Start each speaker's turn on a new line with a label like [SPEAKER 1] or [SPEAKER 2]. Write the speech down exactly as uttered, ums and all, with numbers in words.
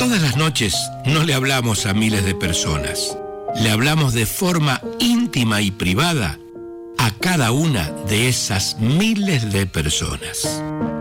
[SPEAKER 1] Todas las noches no le hablamos a miles de personas. Le hablamos de forma íntima y privada a cada una de esas miles de personas.